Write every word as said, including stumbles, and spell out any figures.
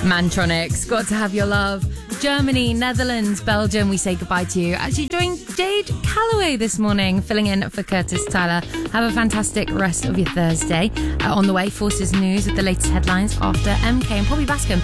Mantronics, Got to Have Your Love. Germany, Netherlands, Belgium, we say goodbye to you. Actually joined Jade Calloway this morning, filling in for Curtis Tyler. Have a fantastic rest of your Thursday. Uh, on the way, Forces News with the latest headlines after M K and Bobby Bascombe.